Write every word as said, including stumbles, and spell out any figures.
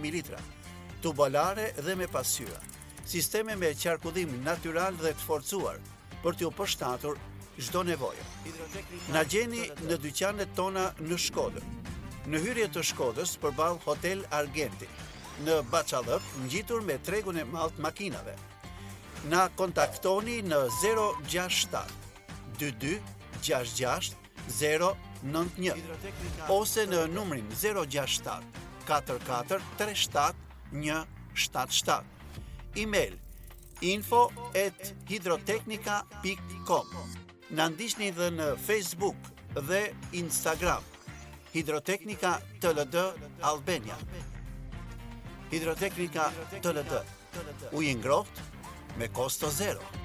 mililitra, tubolare dhe me pasqyra. Sisteme me qarkullim natyral dhe të forcuar për t'ju përshtatur çdo nevojë. Na gjeni në dyqanet tona në Shkodër, në hyrje të Shkodrës përballë Hotel Argenti, në Baçallëk, ngjitur me tregun e madh të makinave. Na kontaktoni në zero gjasht shtat dymbëdhjetë gjashtëdhjetë zero nëntë një ose në numrin zero gjasht shtat katër katër tre shtat një shtat shtat. Email info at hidrotechnica dot com. Na ndiqni dhe në Facebook dhe Instagram Hidrotechnica T L D Albania. Hidrotechnica T L D. Ujë ngrohtë me kosto zero.